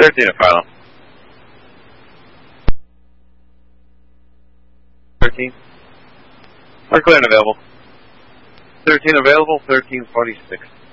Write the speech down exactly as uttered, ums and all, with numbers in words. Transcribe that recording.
thirteen to file. thirteen. We're clear and available. thirteen available, thirteen forty-six.